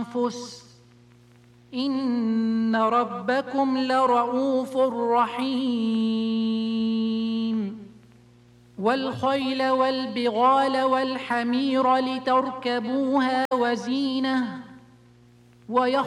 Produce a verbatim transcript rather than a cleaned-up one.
الأنفس إن ربكم لرؤوف رحيم والخيل والبغال والحمير لتركبوها وزينة